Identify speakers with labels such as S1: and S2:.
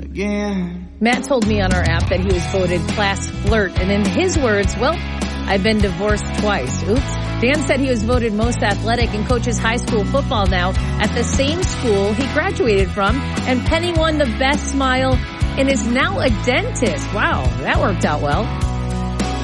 S1: again.
S2: Matt told me on our app that he was voted class flirt. And in his words, well, I've been divorced twice. Oops. Dan said he was voted most athletic and coaches high school football now at the same school he graduated from. And Penny won the best smile and is now a dentist. Wow, that worked out well.